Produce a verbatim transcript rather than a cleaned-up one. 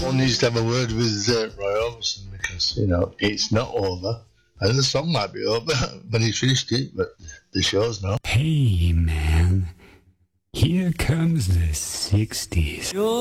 someone needs to have a word with uh, Roy Orbison because, you know, it's not over. And the song might be over when he's finished it, but the show's not. Hey, man. Here comes the sixties.